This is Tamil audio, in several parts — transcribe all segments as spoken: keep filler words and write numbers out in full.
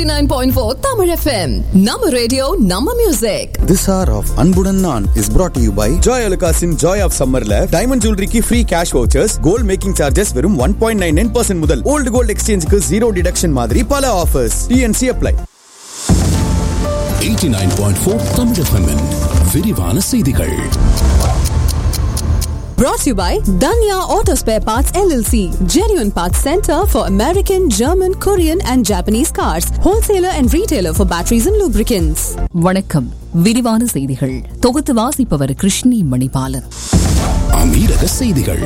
eighty-nine point four Tamil F M. Nama radio, Nama music. This hour of Anbudan Naan is brought to you by Joy Alukasin Joy of Summerல diamond jewelry ki free cash vouchers, gold making charges வெறும் one point nine nine percent முதல், old gold exchange க்கு zero deduction மாதிரி பல offers. T N C apply. eighty-nine point four Tamil F M -இன் விரிவான செய்திகள். Brought to you by Danya Auto Spare Parts L L C, genuine parts center for American, German, Korean and Japanese cars, wholesaler and retailer for batteries and lubricants. வணக்கம். விரிவான செய்திகள் தொகுத்து வாசிப்பவர் கிருஷ்ணி மணிபாலன். அமீரக செய்திகள்.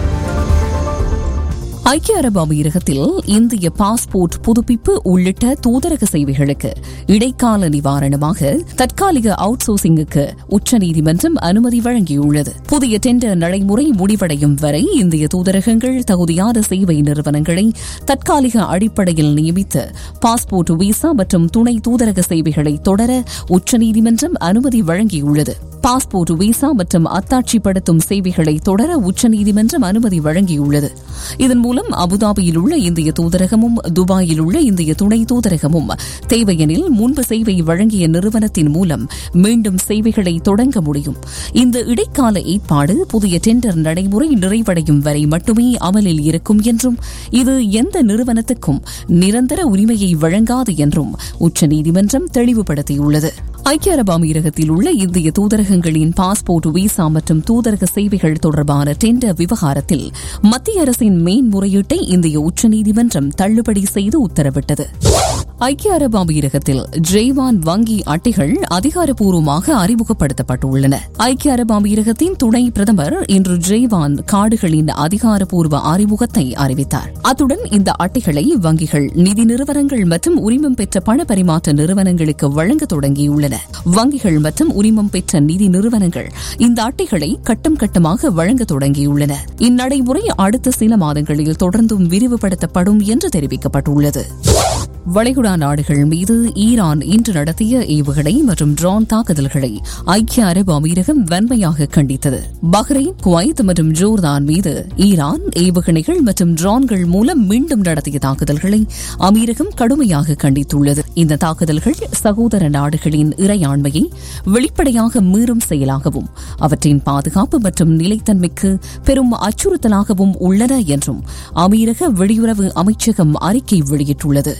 ஐக்கிய அரபு அமீரகத்தில் இந்திய பாஸ்போர்ட் புதுப்பிப்பு உள்ளிட்ட தூதரக சேவைகளுக்கு இடைக்கால நிவாரணமாக தற்காலிக அவுட் சோர்சிங்குக்கு உச்சநீதிமன்றம் அனுமதி வழங்கியுள்ளது. புதிய டெண்டர் நடைமுறை முடிவடையும் வரை இந்திய தூதரகங்கள் தகுதியான சேவை நிறுவனங்களை தற்காலிக அடிப்படையில் நியமித்து பாஸ்போர்ட் விசா மற்றும் துணை தூதரக சேவைகளை தொடர உச்சநீதிமன்றம் அனுமதி வழங்கியுள்ளது. பாஸ்போர்ட் விசா மற்றும் அத்தாட்சிப்படுத்தும் சேவைகளை தொடர உச்சநீதிமன்றம் அனுமதி வழங்கியுள்ளது. இதன் மூலம் அபுதாபியில் உள்ள இந்திய தூதரகமும் துபாயில் உள்ள இந்திய துணை தூதரகமும் தேவையெனில் முன்பு சேவை வழங்கிய நிறுவனத்தின் மூலம் மீண்டும் சேவைகளை தொடங்க முடியும். இந்த இடைக்கால ஏற்பாடு புதிய டெண்டர் நடைமுறை நிறைவடையும் வரை மட்டுமே அமலில் இருக்கும் என்றும் இது எந்த நிறுவனத்துக்கும் நிரந்தர உரிமையை வழங்காது என்றும் உச்சநீதிமன்றம் தெளிவுபடுத்தியுள்ளது. ஐக்கிய அரபு அமீரகத்தில் உள்ள இந்திய தூதரகங்களின் பாஸ்போர்ட் விசா மற்றும் தூதரக சேவைகள் தொடர்பான டெண்டர் விவகாரத்தில் மத்திய அரசின் மேன்முறையீட்டை இந்திய உச்சநீதிமன்றம் தள்ளுபடி செய்து உத்தரவிட்டது. ஐக்கிய அரபு அமீரகத்தில் ஜெய்வான் வங்கி அட்டைகள் அதிகாரப்பூர்வமாக அறிமுகப்படுத்தப்பட்டுள்ளன. ஐக்கிய அரபு அமீரகத்தின் துணை பிரதமர் இன்று ஜெய்வான் கார்டுகளின் அதிகாரப்பூர்வ அறிமுகத்தை அறிவித்தார். அத்துடன் இந்த அட்டைகளை வங்கிகள், நிதி நிறுவனங்கள் மற்றும் உரிமம் பெற்ற பண பரிமாற்ற நிறுவனங்களுக்கு வழங்க தொடங்கியுள்ளன. வங்கிகள் மற்றும் உரிமம் பெற்ற நிதி நிறுவனங்கள் இந்த அட்டைகளை கட்டம் கட்டமாக வழங்க தொடங்கியுள்ளன. இந்நடைமுறை அடுத்த சில மாதங்களில் தொடர்ந்தும் விரிவுபடுத்தப்படும் என்று தெரிவிக்கப்பட்டுள்ளது. வளைகுடா நாடுகள் மீது ஈரான் இன்று நடத்திய ஏவுகணை மற்றும் ட்ரோன் தாக்குதல்களை ஐக்கிய அரபு அமீரகம் வன்மையாக கண்டித்தது. பஹ்ரைன், குவைத் மற்றும் ஜோர்தான் மீது ஈரான் ஏவுகணைகள் மற்றும் ட்ரோன்கள் மூலம் மீண்டும் நடத்திய தாக்குதல்களை அமீரகம் கடுமையாக கண்டித்துள்ளது. இந்த தாக்குதல்கள் சகோதர நாடுகளின் இறையாண்மையை வெளிப்படையாக மீறும் செயலாகவும் அவற்றின் பாதுகாப்பு மற்றும் நிலைத்தன்மைக்கு பெரும் அச்சுறுத்தலாகவும் உள்ளன என்றும் அமீரக வெளியுறவு அமைச்சகம் அறிக்கை வெளியிட்டுள்ளது.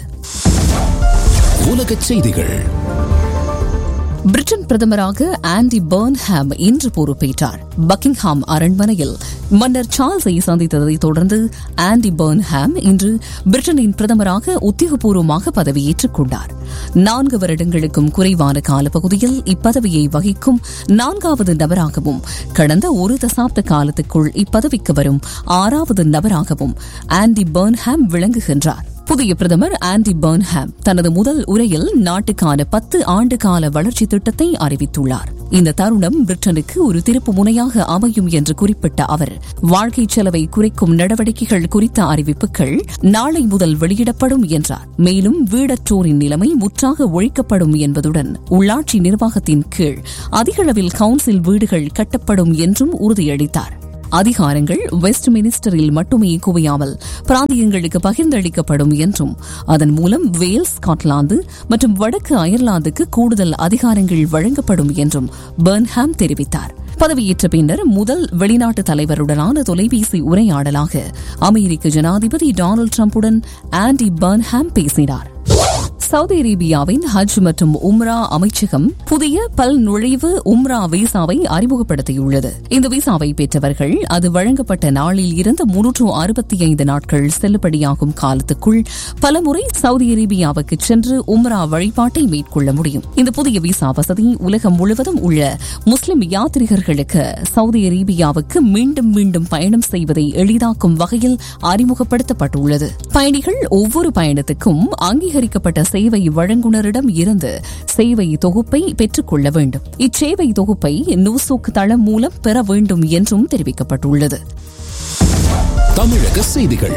உலகச் செய்திகள். பிரிட்டன் பிரதமராக ஆண்டி பர்ன்ஹாம் இன்று பொறுப்பேற்றார். பக்கிங்ஹாம் அரண்மனையில் மன்னர் சார்ல்ஸை சந்தித்ததை தொடர்ந்து ஆண்டி பர்ன்ஹாம் இன்று பிரிட்டனின் பிரதமராக உத்தியோகபூர்வமாக பதவியேற்றுக் கொண்டார். நான்கு வருடங்களுக்கும் குறைவான காலப்பகுதியில் இப்பதவியை வகிக்கும் நான்காவது நபராகவும் கடந்த ஒரு தசாப்த காலத்துக்குள் இப்பதவிக்கு வரும் ஆறாவது நபராகவும் ஆண்டி பர்ன்ஹாம் விளங்குகின்றார். புதிய பிரதமர் ஆண்டி பர்ன்ஹாம் தனது முதல் உரையில் நாட்டுக்கான பத்து ஆண்டு கால வளர்ச்சி திட்டத்தை அறிவித்துள்ளார். இந்த தருணம் பிரிட்டனுக்கு ஒரு திருப்பு முனையாக அமையும் என்று குறிப்பிட்ட அவர், வாழ்க்கை செலவை குறைக்கும் நடவடிக்கைகள் குறித்த அறிவிப்புகள் நாளை முதல் வெளியிடப்படும் என்றார். மேலும் வீடற்றோரின் நிலைமை முற்றாக ஒழிக்கப்படும் என்பதுடன் உள்ளாட்சி நிர்வாகத்தின் கீழ் அதிகளவில் கவுன்சில் வீடுகள் கட்டப்படும் என்றும் உறுதியளித்தார். அதிகாரங்கள் வெஸ்ட் மினிஸ்டரில் மட்டுமே குவியாமல் பிராந்தியங்களுக்கு பகிர்ந்தளிக்கப்படும் என்றும் அதன் மூலம் வேல்ஸ், ஸ்காட்லாந்து மற்றும் வடக்கு அயர்லாந்துக்கு கூடுதல் அதிகாரங்கள் வழங்கப்படும் என்றும் பர்ன்ஹாம் தெரிவித்தார். பதவியேற்ற பின்னர் முதல் வெளிநாட்டு தலைவருடனான தொலைபேசி உரையாடலாக அமெரிக்க ஜனாதிபதி டொனால்டு டிரம்புடன் ஆண்டி பர்ன்ஹாம் பேசினார். சவுதி அரேபியாவின் ஹஜ் மற்றும் உம்ரா அமைச்சகம் புதிய பல் நுழைவு உம்ரா விசாவை அறிமுகப்படுத்தியுள்ளது. இந்த விசாவை பெற்றவர்கள் அது வழங்கப்பட்ட நாளில் இருந்து முன்னூற்று அறுபத்தி ஐந்து நாட்கள் செல்லுபடியாகும் காலத்துக்குள் பலமுறை சவுதி அரேபியாவுக்கு சென்று உம்ரா வழிபாட்டை மேற்கொள்ள முடியும். இந்த புதிய விசா வசதி உலகம் முழுவதும் உள்ள முஸ்லிம் யாத்ரீகர்களுக்கு சவுதி அரேபியாவுக்கு மீண்டும் மீண்டும் பயணம் செய்வதை எளிதாக்கும் வகையில் அறிமுகப்படுத்தப்பட்டுள்ளது. பயணிகள் ஒவ்வொரு பயணத்துக்கும் அங்கீகரிக்கப்பட்ட சேவை வழங்குனரிடம் இருந்து சேவை தொகுப்பை பெற்றுக் கொள்ள வேண்டும். இச்சேவை தொகுப்பை நூசுக் தளம் மூலம் பெற வேண்டும் என்றும் தெரிவிக்கப்பட்டுள்ளது. தமிழக செய்திகள்.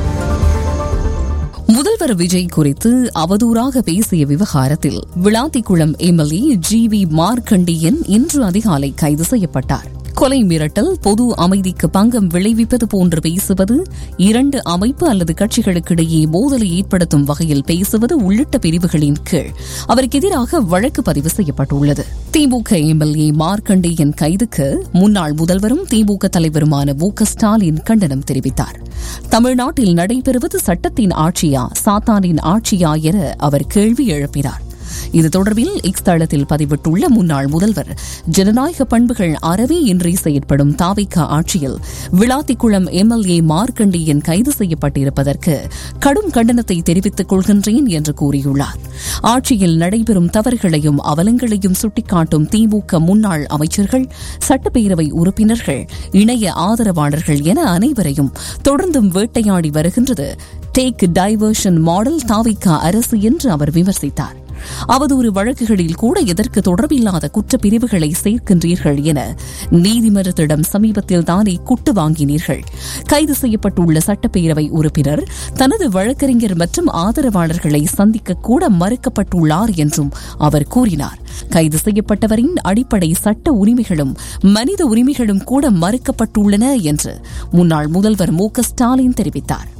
முதல்வர் விஜய் குறித்து அவதூறாக பேசிய விவகாரத்தில் விளாத்திக்குளம் எம்எல்ஏ ஜி வி மார்க்கண்டியன் இன்று அதிகாலை கைது செய்யப்பட்டார். கொலை மிரட்டல், பொது அமைதிக்கு பங்கம் விளைவிப்பது போன்று பேசுவது, இரண்டு அமைப்பு அல்லது கட்சிகளுக்கிடையே மோதலை ஏற்படுத்தும் வகையில் பேசுவது உள்ளிட்ட பிரிவுகளின் கீழ் அவருக்கு எதிராக வழக்கு பதிவு செய்யப்பட்டுள்ளது. திமுக எம்எல்ஏ மார்க்கண்டேயன் கைதுக்கு முன்னாள் முதல்வரும் திமுக தலைவருமான மு க ஸ்டாலின் கண்டனம் தெரிவித்தார். தமிழ்நாட்டில் நடைபெறுவது சட்டத்தின் ஆட்சியா சாத்தானின் ஆட்சியா என அவர் கேள்வி எழுப்பினார். இது தொடர்பில் எக்ஸ் தளத்தில் பதிவிட்டுள்ள முன்னாள் முதல்வர், ஜனநாயக பண்புகள் அறவே இன்றி செயற்படும் தாவிக ஆட்சியில் விளாத்திக்குளம் எம்எல்ஏ மார்க்கண்டேயன் கைது செய்யப்பட்டிருப்பதற்கு கடும் கண்டனத்தை தெரிவித்துக் கொள்கின்றேன் என்று கூறியுள்ளார். ஆட்சியில் நடைபெறும் தவறுகளையும் அவலங்களையும் சுட்டிக்காட்டும் திமுக முன்னாள் அமைச்சர்கள், சட்டப்பேரவை உறுப்பினர்கள், இணைய ஆதரவாளர்கள் என அனைவரையும் தொடர்ந்தும் வேட்டையாடி வருகின்றது டேக் டைவர்ஷன் மாடல் தாவிக அரசு என்று அவர் விமர்சித்தார். அவதூறு வழக்குகளில் கூட எதற்கு தொடர்பில்லாத குற்றப்பிரிவுகளை சேர்க்கின்றீர்கள் என நீதிமன்றத்திடம் சமீபத்தில் தானே குட்டு வாங்கினீர்கள். கைது செய்யப்பட்டுள்ள சட்டப்பேரவை உறுப்பினர் தனது வழக்கறிஞர் மற்றும் ஆதரவாளர்களை சந்திக்க கூட மறுக்கப்பட்டுள்ளார் என்றும் அவர் கூறினார். கைது செய்யப்பட்டவரின் அடிப்படை சட்ட உரிமைகளும் மனித உரிமைகளும் கூட மறுக்கப்பட்டுள்ளன என்று முன்னாள் முதல்வர் மு க ஸ்டாலின் தெரிவித்தார்.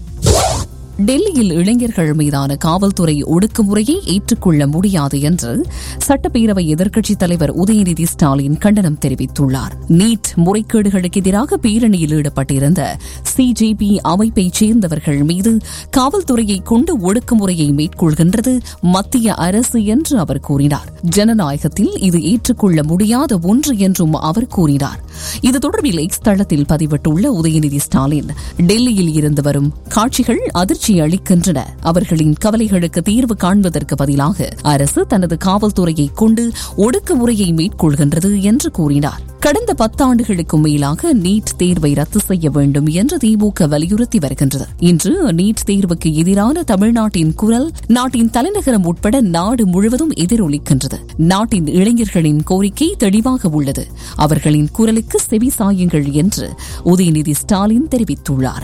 டெல்லியில் இளைஞர்கள் மீதான காவல்துறை ஒடுக்குமுறையை ஏற்றுக்கொள்ள முடியாது என்று சட்டப்பேரவை எதிர்க்கட்சித் தலைவர் உதயநிதி ஸ்டாலின் கண்டனம் தெரிவித்துள்ளார். நீட் முறைகேடுகளுக்கு எதிராக பேரணியில் ஈடுபட்டிருந்த சிஜேபி அமைப்பைச் சேர்ந்தவர்கள் மீது காவல்துறையை கொண்டு ஒடுக்குமுறையை மேற்கொள்கின்றது மத்திய அரசு என்று அவர் கூறினார். ஜனநாயகத்தில் இது ஏற்றுக்கொள்ள முடியாத ஒன்று என்றும் அவர் கூறினார். இது தொடர்பில் எக்ஸ் தளத்தில் பதிவிட்டுள்ள உதயநிதி ஸ்டாலின், டெல்லியில் இருந்து வரும் காட்சிகள் அதிர்ச்சி அளிக்கின்றன. அவர்களின் கவலைகளுக்கு தீர்வு காண்பதற்கு பதிலாக அரசு தனது காவல்துறையை கொண்டு ஒடுக்குமுறையை மேற்கொள்கின்றது என்று கூறினார். கடந்த பத்தாண்டுகளுக்கு மேலாக நீட் தேர்வை ரத்து செய்ய வேண்டும் என்று திமுக வலியுறுத்தி வருகின்றது. இன்று நீட் தேர்வுக்கு எதிரான தமிழ்நாட்டின் குரல் நாட்டின் தலைநகரம் உட்பட நாடு முழுவதும் எதிரொலிக்கின்றது. நாட்டின் இளைஞர்களின் கோரிக்கை தெளிவாக உள்ளது. அவர்களின் குரலுக்கு செவி சாயுங்கள் என்று உதயநிதி ஸ்டாலின் தெரிவித்துள்ளார்.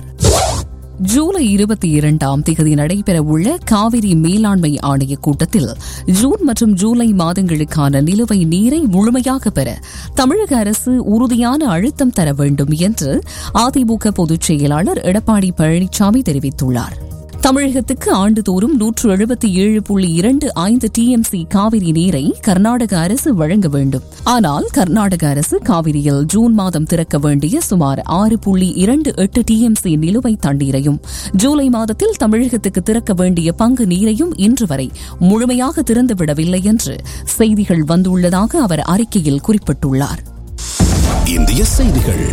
ஜூலை இருபத்தி இரண்டாம் தேதி நடைபெறவுள்ள காவிரி மேலாண்மை ஆணைய கூட்டத்தில் ஜூன் மற்றும் ஜூலை மாதங்களுக்கான நிலுவை நீரை முழுமையாக பெற தமிழக அரசு உறுதியான அழுத்தம் தர வேண்டும் என்று அதிமுக பொதுச் செயலாளர் எடப்பாடி பழனிசாமி தெரிவித்துள்ளார். தமிழகத்துக்கு ஆண்டுதோறும் நூற்று எழுபத்தி ஏழு புள்ளி இரண்டு ஐந்து டிஎம்சி காவிரி நீரை கர்நாடக அரசு வழங்க வேண்டும். ஆனால் கர்நாடக அரசு காவிரியில் ஜூன் மாதம் திறக்க வேண்டிய சுமார் ஆறு புள்ளி இரண்டு எட்டு டிஎம்சி நிலுவை தண்ணீரையும் ஜூலை மாதத்தில் தமிழகத்துக்கு திறக்க வேண்டிய பங்கு நீரையும் இன்று வரை முழுமையாக திறந்துவிடவில்லை என்று செய்திகள் வந்துள்ளதாக அவர் அறிக்கையில் குறிப்பிட்டுள்ளார். இந்திய செய்திகள்.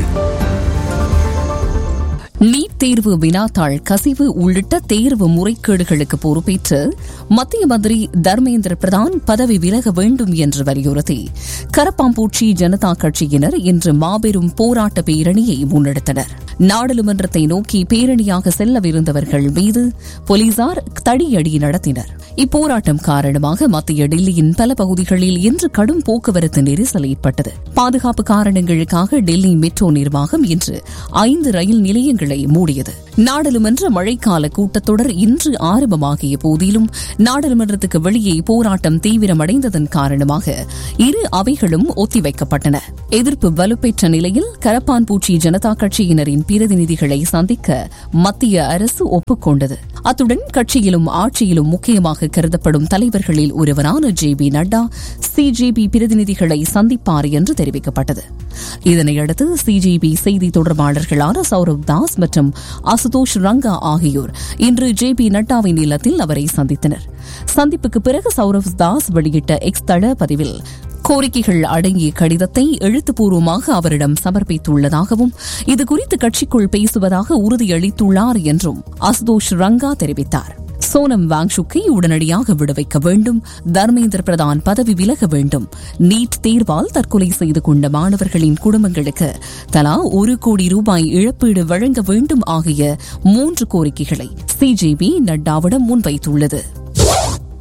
நீட் தேர்வு வினாத்தாள் கசிவு உள்ளிட்ட தேர்வு முறைகேடுகளுக்கு பொறுப்பேற்று மத்திய மந்திரி தர்மேந்திர பிரதான் பதவி விலக வேண்டும் என்று வலியுறுத்தி கரப்பாம்பூச்சி ஜனதா கட்சியினர் இன்று மாபெரும் போராட்ட பேரணியை முன்னெடுத்தனர். நாடாளுமன்றத்தை நோக்கி பேரணியாக செல்லவிருந்தவர்கள் மீது போலீசார் தடியடி நடத்தினர். இப்போராட்டம் காரணமாக மத்திய டெல்லியின் பல பகுதிகளில் இன்று கடும் போக்குவரத்து நெரிசல் ஏற்பட்டது. பாதுகாப்பு காரணங்களுக்காக டெல்லி மெட்ரோ நிர்வாகம் இன்று ஐந்து ரயில் நிலையங்களை மூடியது. நாடாளுமன்ற மழைக்கால கூட்டத்தொடர் இன்று ஆரம்பமாகிய போதிலும் நாடாளுமன்றத்துக்கு வெளியே போராட்டம் தீவிரமடைந்ததன் காரணமாக இரு அவைகளும் ஒத்திவைக்கப்பட்டன. எதிர்ப்பு வலுப்பெற்ற நிலையில் கரப்பான்பூச்சி ஜனதா கட்சியினரின் பிரதிநிதிகளை சந்திக்க மத்திய அரசு ஒப்புக்கொண்டது. அத்துடன் கட்சியிலும் ஆட்சியிலும் முக்கியமாக கருதப்படும் தலைவர்களில் ஒருவரான ஜே பி நட்டா சிஜேபி பிரதிநிதிகளை சந்திப்பார் என்று தெரிவிக்கப்பட்டது. இதனையடுத்து சிஜேபி செய்தி தொடர்பாளர்களான சௌரவ் தாஸ் மற்றும் அசுதோஷ் ரங்கா ஆகியோர் இன்று ஜே பி நட்டாவின் இல்லத்தில் அவரை சந்தித்தனர். சந்திப்புக்கு பிறகு சௌரவ் தாஸ் வெளியிட்ட எக்ஸ் தள பதிவில் கோரிக்கைகள் அடங்கிய கடிதத்தை எழுத்துப்பூர்வமாக அவரிடம் சமர்ப்பித்துள்ளதாகவும் இதுகுறித்து கட்சிக்குள் பேசுவதாக உறுதியளித்துள்ளார் என்றும் அசுதோஷ் ரங்கா தெரிவித்தார். சோனம் வாங்சுக்கை உடனடியாக விடுவிக்க வேண்டும், தர்மேந்திர பிரதான் பதவி விலக வேண்டும், நீட் தேர்வால் தற்கொலை செய்து கொண்ட மாணவர்களின் குடும்பங்களுக்கு தலா ஒரு கோடி ரூபாய் இழப்பீடு வழங்க வேண்டும் ஆகிய மூன்று கோரிக்கைகளை சிஜேபி நட்டாவிடம் முன்வைத்துள்ளது.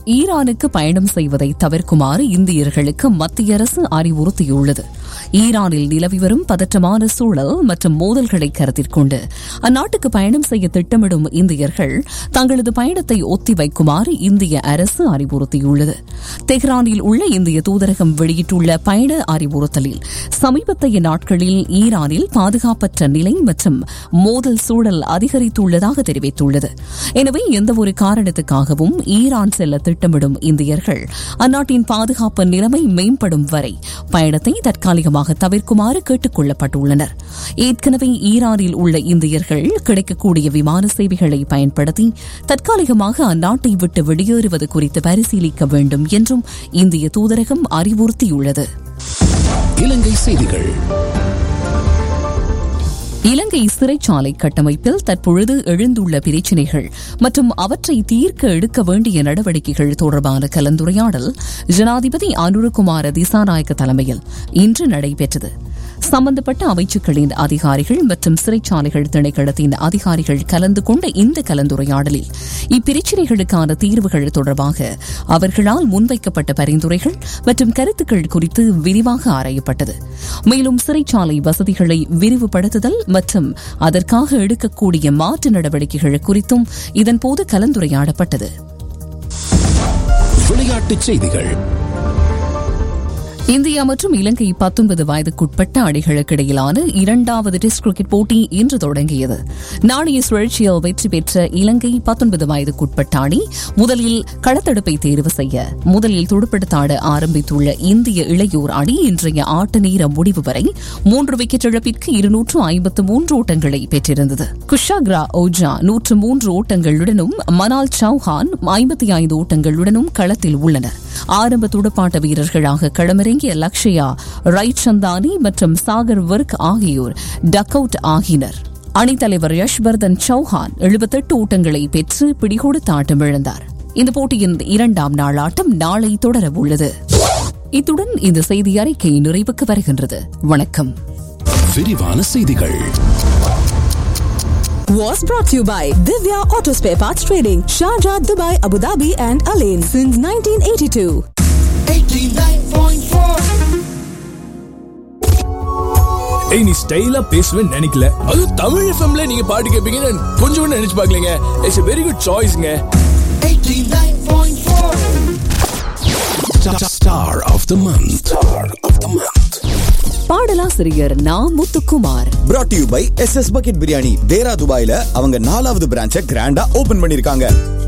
ஈரானுக்கு பயணம் செய்வதை தவிர்க்குமாறு இந்தியர்களுக்கு மத்திய அரசு அறிவுறுத்தியுள்ளது. ஈரானில் நிலவி வரும் பதற்றமான சூழல் மற்றும் மோதல்களை கருத்தில் கொண்டு அந்நாட்டுக்கு பயணம் செய்ய திட்டமிடும் இந்தியர்கள் தங்களது பயணத்தை ஒத்திவைக்குமாறு இந்திய அரசு அறிவுறுத்தியுள்ளது. தெஹ்ரானில் உள்ள இந்திய தூதரகம் வெளியிட்டுள்ள பயண அறிவுறுத்தலில் சமீபத்திய நாட்களில் ஈரானில் பாதுகாப்பற்ற நிலை மற்றும் மோதல் சூழல் அதிகரித்துள்ளதாக தெரிவித்துள்ளது. எனவே எந்தவொரு காரணத்துக்காகவும் ஈரான் செல்ல திட்டமிடும் இந்தியர்கள் அந்நாட்டின் பாதுகாப்பு நிலைமை மேம்படும் வரை பயணத்தை தற்காலிகமாக தவிர்க்குமாறு கேட்டுக் கொள்ளப்பட்டுள்ளனர். ஏற்கனவே ஈரானில் உள்ள இந்தியர்கள் கிடைக்கக்கூடிய விமான சேவைகளை பயன்படுத்தி தற்காலிகமாக அந்நாட்டை விட்டு வெளியேறுவது குறித்து பரிசீலிக்க வேண்டும் என்றும் இந்திய தூதரகம் அறிவுறுத்தியுள்ளது. இலங்கை செய்திகள். இலங்கை சிறைச்சாலை கட்டமைப்பில் தற்பொழுது எழுந்துள்ள பிரச்சினைகள் மற்றும் அவற்றை தீர்க்க எடுக்க வேண்டிய நடவடிக்கைகள் தொடர்பான கலந்துரையாடல் ஜனாதிபதி அனுரகுமார திசாநாயக்க தலைமையில் இன்று நடைபெற்றது. சம்பந்தப்பட்ட அமைச்சுக்களின் அதிகாரிகள் மற்றும் சிறைச்சாலைகள் திணைக்களத்தின் அதிகாரிகள் கலந்து கொண்ட இந்த கலந்துரையாடலில் இப்பிரச்சினைகளுக்கான தீர்வுகள் தொடர்பாக அவர்களால் முன்வைக்கப்பட்ட பரிந்துரைகள் மற்றும் கருத்துக்கள் குறித்து விரிவாக ஆராயப்பட்டது. மேலும் சிறைச்சாலை வசதிகளை விரிவுபடுத்துதல் மற்றும் அதற்காக எடுக்கக்கூடிய மாற்று நடவடிக்கைகள் குறித்தும் இதன்போது கலந்துரையாடப்பட்டது. விளையாட்டுச் செய்திகள். இந்தியா மற்றும் இலங்கை பத்தொன்பது வயதுக்குட்பட்ட அணிகளுக்கு இடையிலான இரண்டாவது டெஸ்ட் கிரிக்கெட் போட்டி இன்று தொடங்கியது. நாணய சுழற்சியில் வெற்றி பெற்ற இலங்கை பத்தொன்பது வயதுக்குட்பட்ட அணி முதலில் களத்தடுப்பை தேர்வு செய்ய முதலில் துடுப்படுத்தாட ஆரம்பித்துள்ள இந்திய இளையோர் அணி இன்றைய ஆட்ட நேர முடிவு வரை மூன்று விக்கெட் இழப்பிற்கு இருநூற்று ஐம்பத்து மூன்று ஓட்டங்களை பெற்றிருந்தது. குஷாக்ரா ஓஜா நூற்று மூன்று ஓட்டங்களுடனும் மனால் சௌஹான் ஐம்பத்தி ஐந்து ஓட்டங்களுடனும் களத்தில் உள்ளனர். ஆரம்ப துடுப்பாட்ட வீரர்களாக களமிறங்கிய லக்ஷயா ரைச்சந்தானி மற்றும் சாகர் வர்க் ஆகியோர் டக் அவுட் ஆகினர். அணித்தலைவர் யஷ்வர்தன் சௌஹான் எழுபத்தெட்டு ஓட்டங்களை பெற்று பிடிகொடுத்து ஆட்டமிழந்தார். இந்த போட்டியின் இரண்டாம் நாள் ஆட்டம் நாளை தொடரவுள்ளது. இத்துடன் இந்த செய்தி அறிக்கை நிறைவுக்கு வருகின்றது. வணக்கம். விரிவான செய்திகள். Was brought to you by Divya Auto Spare Parts Trading, Sharjah, Dubai, Abu Dhabi and Alain since nineteen eighty-two. eighty-nine point four. ஏய் நீ ஸ்டைலா பேசுவேன்னு நினைக்கல, அது தமிழ் எஃப்எம்ல நீங்க பாட்டு கேட்பீங்கன்னு கொஞ்சம் கூட நினைச்சு பார்க்கலங்க. It's a very good choiceங்க. eighty-nine point four. Star of the month. Star of the month. பாடலாசிரியர் நா Muthukumar. brought to you by S S Bucket Biryani. தேரா துபாயில அவங்க நாலாவது பிரான்ச்சை கிராண்டா ஓபன் பண்ணிருக்காங்க.